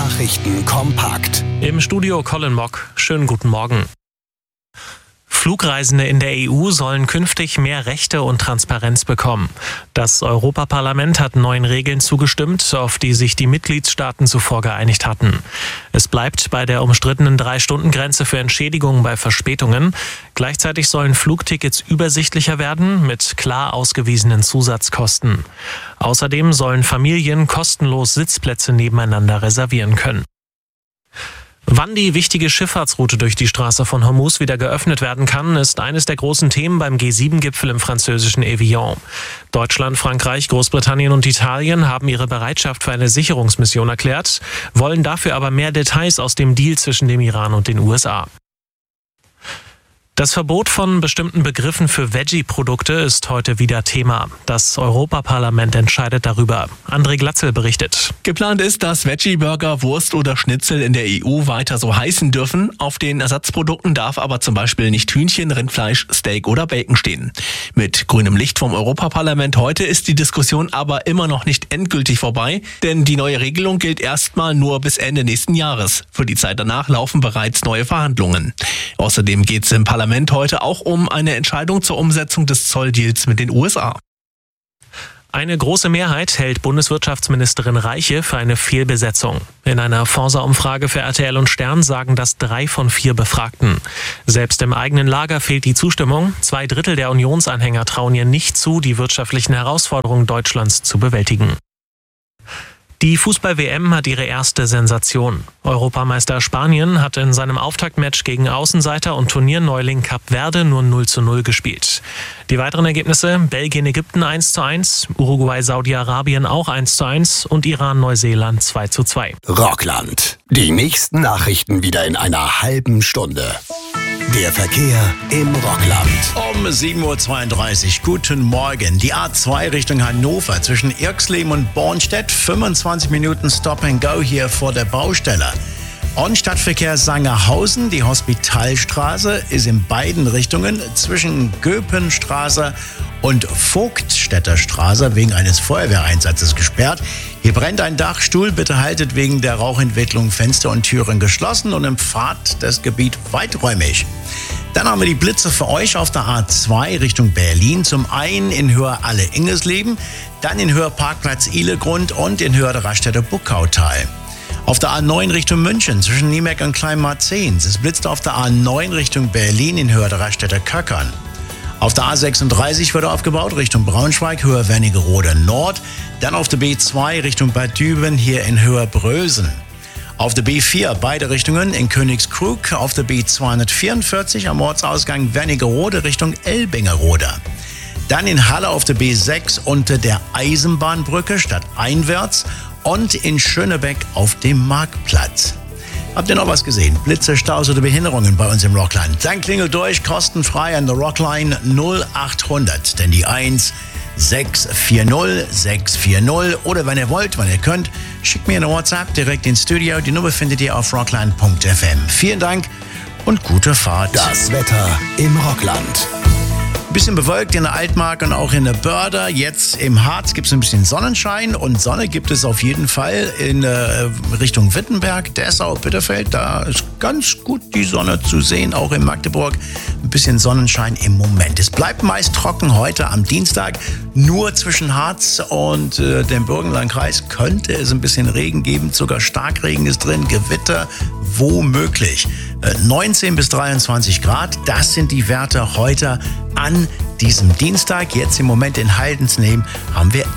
Nachrichten kompakt. Im Studio Colin Mock. Schönen guten Morgen. Flugreisende in der EU sollen künftig mehr Rechte und Transparenz bekommen. Das Europaparlament hat neuen Regeln zugestimmt, auf die sich die Mitgliedstaaten zuvor geeinigt hatten. Es bleibt bei der umstrittenen 3-Stunden-Grenze für Entschädigungen bei Verspätungen. Gleichzeitig sollen Flugtickets übersichtlicher werden mit klar ausgewiesenen Zusatzkosten. Außerdem sollen Familien kostenlos Sitzplätze nebeneinander reservieren können. Wann die wichtige Schifffahrtsroute durch die Straße von Hormuz wieder geöffnet werden kann, ist eines der großen Themen beim G7-Gipfel im französischen Evian. Deutschland, Frankreich, Großbritannien und Italien haben ihre Bereitschaft für eine Sicherungsmission erklärt, wollen dafür aber mehr Details aus dem Deal zwischen dem Iran und den USA. Das Verbot von bestimmten Begriffen für Veggie-Produkte ist heute wieder Thema. Das Europaparlament entscheidet darüber. André Glatzel berichtet. Geplant ist, dass Veggie-Burger, Wurst oder Schnitzel in der EU weiter so heißen dürfen. Auf den Ersatzprodukten darf aber zum Beispiel nicht Hühnchen, Rindfleisch, Steak oder Bacon stehen. Mit grünem Licht vom Europaparlament heute ist die Diskussion aber immer noch nicht endgültig vorbei, denn die neue Regelung gilt erstmal nur bis Ende nächsten Jahres. Für die Zeit danach laufen bereits neue Verhandlungen. Außerdem geht es im Parlament heute auch um eine Entscheidung zur Umsetzung des Zolldeals mit den USA. Eine große Mehrheit hält Bundeswirtschaftsministerin Reiche für eine Fehlbesetzung. In einer Forsa-Umfrage für RTL und Stern sagen das 3 von 4 Befragten. Selbst im eigenen Lager fehlt die Zustimmung. 2/3 der Unionsanhänger trauen ihr nicht zu, die wirtschaftlichen Herausforderungen Deutschlands zu bewältigen. Die Fußball-WM hat ihre erste Sensation. Europameister Spanien hat in seinem Auftaktmatch gegen Außenseiter und Turnierneuling Kap Verde nur 0:0 gespielt. Die weiteren Ergebnisse: Belgien-Ägypten 1:1, Uruguay-Saudi-Arabien auch 1:1 und Iran-Neuseeland 2:2. Rockland. Die nächsten Nachrichten wieder in einer halben Stunde. Der Verkehr im Rockland. Um 7:32 Uhr, guten Morgen. Die A2 Richtung Hannover zwischen Irxleben und Bornstedt. 25 Minuten Stop and Go hier vor der Baustelle. Und Stadtverkehr Sangerhausen, die Hospitalstraße ist in beiden Richtungen zwischen Göpenstraße und Vogtstädter Straße wegen eines Feuerwehreinsatzes gesperrt. Hier brennt ein Dachstuhl, bitte haltet wegen der Rauchentwicklung Fenster und Türen geschlossen und im Pfad das Gebiet weiträumig. Dann haben wir die Blitze für euch auf der A2 Richtung Berlin. Zum einen in Höhe Alle-Ingesleben, dann in Höhe Parkplatz Ihlegrund und in Höhe der Raststätte Buckautal. Auf der A9 Richtung München zwischen Niemek und Kleinmarzens. Es blitzt auf der A9 Richtung Berlin in Höhe der Raststätte Köckern. Auf der A36 wird aufgebaut Richtung Braunschweig, Höhe Wernigerode Nord. Dann auf der B2 Richtung Bad Düben, hier in Höhe Brösen. Auf der B4 beide Richtungen in Königskrug. Auf der B244 am Ortsausgang Wernigerode Richtung Elbingerode. Dann in Halle auf der B6 unter der Eisenbahnbrücke stadteinwärts. Und in Schönebeck auf dem Marktplatz. Habt ihr noch was gesehen? Blitze, Staus oder Behinderungen bei uns im Rockland? Dann klingelt durch, kostenfrei an der Rockline 0800. Denn die 1640 640. Oder wenn ihr wollt, wenn ihr könnt, schickt mir eine WhatsApp direkt ins Studio. Die Nummer findet ihr auf rockland.fm. Vielen Dank und gute Fahrt. Das Wetter im Rockland. Bisschen bewölkt in der Altmark und auch in der Börder. Jetzt im Harz gibt es ein bisschen Sonnenschein und Sonne gibt es auf jeden Fall in Richtung Wittenberg, Dessau, Bitterfeld. Da ist ganz gut die Sonne zu sehen, auch in Magdeburg. Ein bisschen Sonnenschein im Moment. Es bleibt meist trocken heute am Dienstag. Nur zwischen Harz und dem Burgenlandkreis könnte es ein bisschen Regen geben. Sogar Starkregen ist drin, Gewitter womöglich. 19 bis 23 Grad, das sind die Werte heute an diesem Dienstag. Jetzt im Moment in Haldensneem haben wir